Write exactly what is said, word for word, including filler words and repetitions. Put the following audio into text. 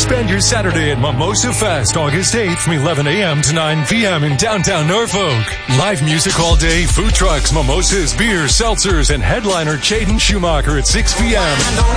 Spend your Saturday at Mimosa Fest, August eighth from eleven a.m. to nine p.m. in downtown Norfolk. Live music all day, food trucks, mimosas, beers, seltzers, and headliner Chaden Schumacher at six p.m.